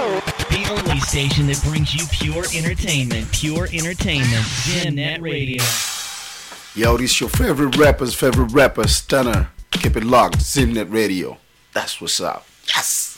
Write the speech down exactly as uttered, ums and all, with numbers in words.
The only station that brings you pure entertainment. Pure entertainment. Zimnet Radio. Yo, this your favorite rapper's favorite rapper, Stunner. Keep it locked, Zimnet Radio. That's what's up. Yes!